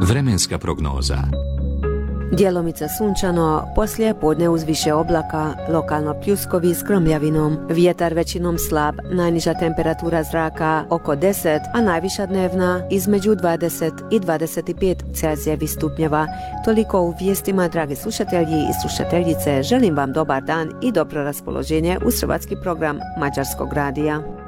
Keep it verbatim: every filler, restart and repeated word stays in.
Vremenska prognoza. Djelomice sunčano, poslije podne uz više oblaka, lokalno pljuskovi s grmljavinom, vjetar većinom slab, najniža temperatura zraka oko deset, a najviša dnevna između dvadeset i dvadeset pet Celzijevih stupnjeva. Toliko u vijestima, dragi slušatelji i slušateljice. Želim vam dobar dan i dobro raspoloženje uz hrvatski program Mađarskog radija.